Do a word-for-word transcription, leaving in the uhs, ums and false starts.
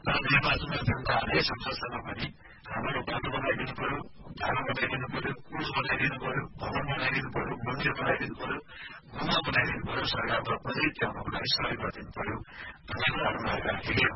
तर निर्वाचनमा जनताहरूले संसदसँग पनि हाम्रो बाटो बनाइदिनु पर्यो, धारा बनाइदिनु पर्यो, पुल बनाइदिनु पर्यो, भवन बनाइदिनु पर्यो, मन्दिर बनाइदिनु पर्यो, गुम्बा बनाइदिनु पर्यो, सरकारबाट पनि ल्याउनको लागि सहयोग गरिदिनु पर्यो भन्ने कुराहरू उहाँहरूले राखे।